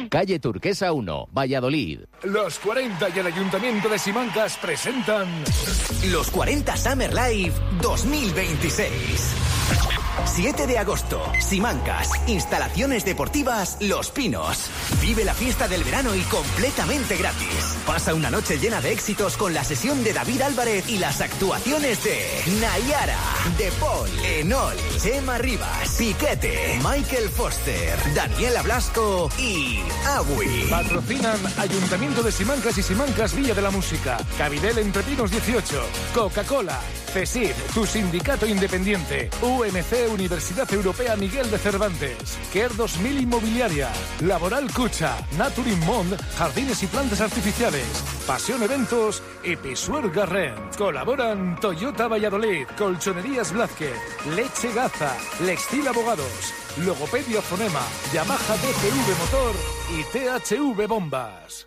calle Turquesa 1, Valladolid. Los 40 y el Ayuntamiento de Simancas presentan Los 40 Summer Live 2026. 7 de agosto, Simancas, instalaciones deportivas Los Pinos. Vive la fiesta del verano y completamente gratis. Pasa una noche llena de éxitos con la sesión de David Álvarez y las actuaciones de Nayara, De Paul, Enol, Chema Rivas, Piquete, Michael Foster, Daniela Blasco y Agui. Patrocinan Ayuntamiento de Simancas y Simancas Villa de la Música, Cabidel Entre Pinos 18, Coca-Cola, CESID, tu sindicato independiente, UMC Universidad Europea Miguel de Cervantes, Care 2000 Inmobiliaria, Laboral Cucha, Naturin Mond, Jardines y Plantas Artificiales, Pasión Eventos y Pisuer Garren. Colaboran Toyota Valladolid, Colchonerías Blázquez, Leche Gaza, Lextil Abogados, Logopedia Fonema, Yamaha DCV Motor y THV Bombas.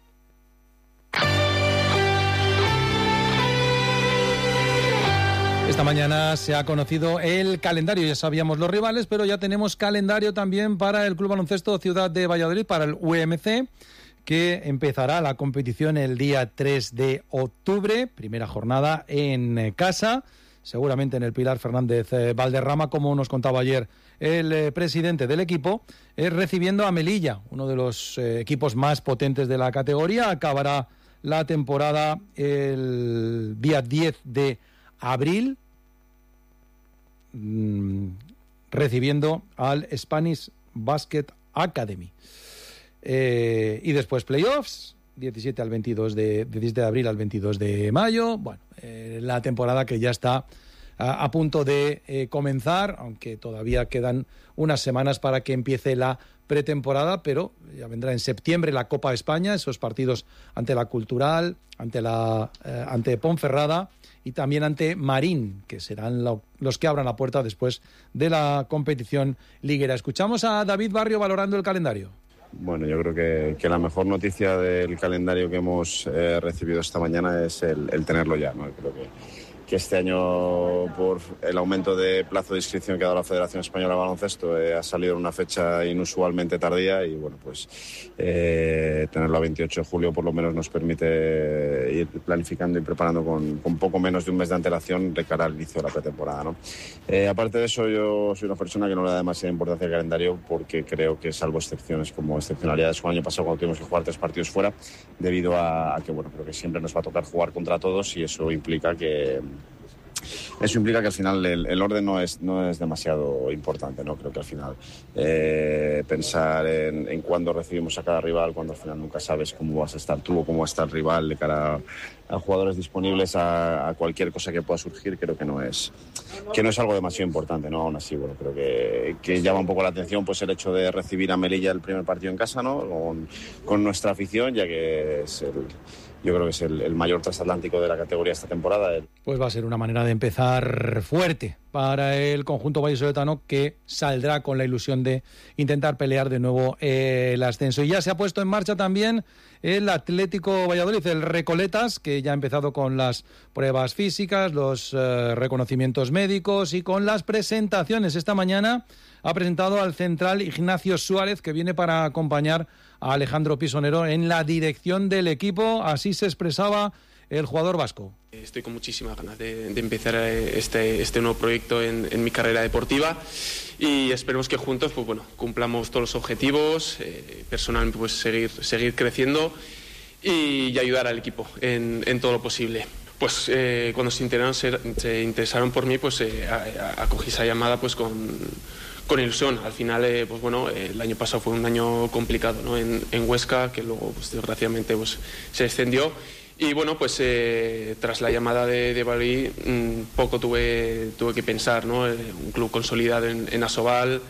Esta mañana se ha conocido el calendario, ya sabíamos los rivales, pero ya tenemos calendario también para el Club Baloncesto Ciudad de Valladolid, para el UMC, que empezará la competición el día 3 de octubre, primera jornada en casa, seguramente en el Pilar Fernández Valderrama, como nos contaba ayer el presidente del equipo, recibiendo a Melilla, uno de los equipos más potentes de la categoría. Acabará la temporada el día 10 de abril, recibiendo al Spanish Basket Academy. Y después playoffs, 17 de abril al 22 de mayo. Bueno, la temporada que ya está a punto de comenzar, aunque todavía quedan unas semanas para que empiece la pretemporada, pero ya vendrá en septiembre la Copa España, esos partidos ante la Cultural, ante Ponferrada y también ante Marín, que serán los que abran la puerta después de la competición liguera. Escuchamos a David Barrio valorando el calendario. Bueno, yo creo que la mejor noticia del calendario que hemos recibido esta mañana es el tenerlo ya, ¿no? Creo que este año, por el aumento de plazo de inscripción que ha dado la Federación Española de Baloncesto, ha salido en una fecha inusualmente tardía y bueno, pues tenerlo a 28 de julio por lo menos nos permite ir planificando y preparando con poco menos de un mes de antelación de cara al inicio de la pretemporada, ¿no? Aparte de eso, yo soy una persona que no le da demasiada importancia al calendario porque creo que, salvo excepciones como excepcionalidades como el año pasado cuando tuvimos que jugar 3 partidos fuera, debido a que bueno, creo que siempre nos va a tocar jugar contra todos y eso implica que al final el orden no es demasiado importante, ¿no? Creo que al final pensar en cuándo recibimos a cada rival, cuando al final nunca sabes cómo vas a estar tú o cómo va a estar el rival de cara a jugadores disponibles a cualquier cosa que pueda surgir, creo que no es algo demasiado importante, ¿no? Aún así, bueno, creo que llama un poco la atención pues el hecho de recibir a Melilla el primer partido en casa, ¿no? Con nuestra afición, ya que es yo creo que es el mayor transatlántico de la categoría esta temporada. Pues va a ser una manera de empezar fuerte para el conjunto vallisoletano, que saldrá con la ilusión de intentar pelear de nuevo el ascenso. Y ya se ha puesto en marcha también el Atlético Valladolid, el Recoletas, que ya ha empezado con las pruebas físicas, los reconocimientos médicos y con las presentaciones. Esta mañana ha presentado al central Ignacio Suárez, que viene para acompañar a Alejandro Pisonero en la dirección del equipo. Así se expresaba el jugador vasco. Estoy con muchísimas ganas de empezar este nuevo proyecto en mi carrera deportiva y esperemos que juntos pues bueno, cumplamos todos los objetivos, personalmente pues seguir creciendo y ayudar al equipo en todo lo posible. Pues cuando se interesaron por mí, pues acogí esa llamada pues con ilusión. Al final, pues bueno, el año pasado fue un año complicado, ¿no? En Huesca, que luego pues desgraciadamente pues se descendió. Y bueno, pues tras la llamada de Valladolid, poco tuve que pensar, ¿no? Un club consolidado en Asobal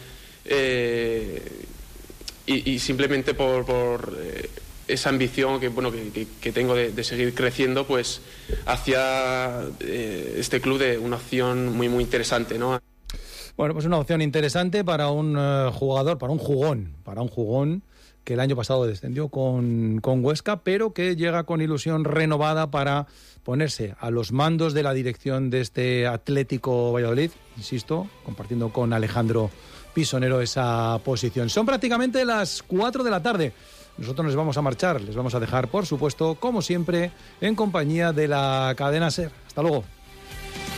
y simplemente por esa ambición que tengo de seguir creciendo, pues hacia este club de una opción muy muy interesante, ¿no? Bueno, pues una opción interesante para un jugador, para un jugón que el año pasado descendió con Huesca, pero que llega con ilusión renovada para ponerse a los mandos de la dirección de este Atlético Valladolid, insisto, compartiendo con Alejandro Pisonero esa posición. Son prácticamente las 4 de la tarde. Nosotros nos vamos a marchar, les vamos a dejar, por supuesto, como siempre, en compañía de la cadena SER. Hasta luego.